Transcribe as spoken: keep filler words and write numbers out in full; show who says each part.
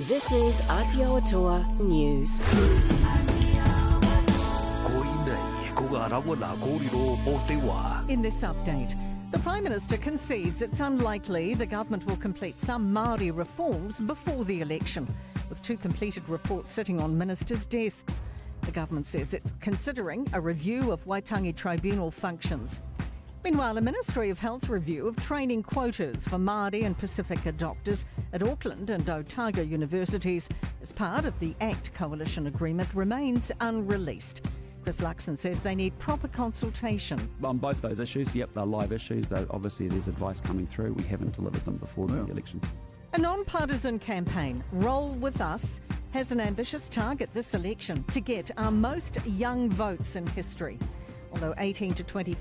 Speaker 1: This is Aotearoa News.
Speaker 2: In this update, the Prime Minister concedes it's unlikely the government will complete some Māori reforms before the election, with two completed reports sitting on ministers' desks. The government says it's considering a review of Waitangi Tribunal functions. Meanwhile, a Ministry of Health review of training quotas for Māori and Pacifica doctors at Auckland and Otago universities as part of the ACT coalition agreement remains unreleased. Chris Luxon says they need proper consultation.
Speaker 3: On both those issues, yep, they're live issues. Though obviously there's advice coming through. We haven't delivered them before the election.
Speaker 2: A non-partisan campaign, Roll With Us, has an ambitious target this election to get our most young votes in history. Although eighteen to twenty